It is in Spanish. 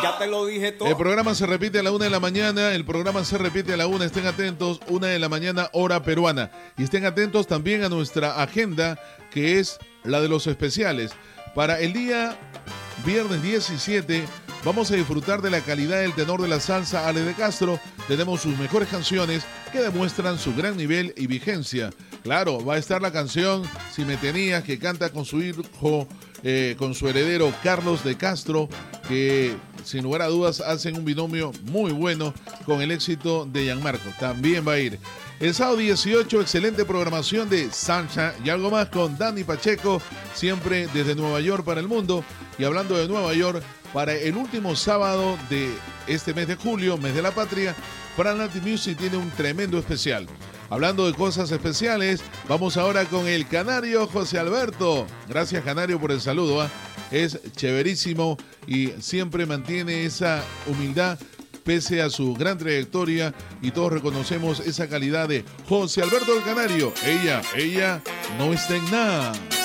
Ya te lo dije todo. El programa se repite a la 1 de la mañana. El programa se repite a la 1. Estén atentos, 1 de la mañana, hora peruana. Y estén atentos también a nuestra agenda, que es la de los especiales. Para el día viernes 17, vamos a disfrutar de la calidad del tenor de la salsa, Ale de Castro. Tenemos sus mejores canciones que demuestran su gran nivel y vigencia. Claro, va a estar la canción Si me tenías, que canta con su hijo, con su heredero Carlos de Castro, que sin lugar a dudas hacen un binomio muy bueno con el éxito de Gianmarco. También va a ir. El sábado 18, excelente programación de Sancha y algo más con Dani Pacheco, siempre desde Nueva York para el mundo. Y hablando de Nueva York, para el último sábado de este mes de julio, mes de la patria, Fran Latin Music tiene un tremendo especial. Hablando de cosas especiales, vamos ahora con el canario José Alberto. Gracias, canario, por el saludo. Es chéverísimo y siempre mantiene esa humildad pese a su gran trayectoria, y todos reconocemos esa calidad de José Alberto el Canario. Ella no está en nada.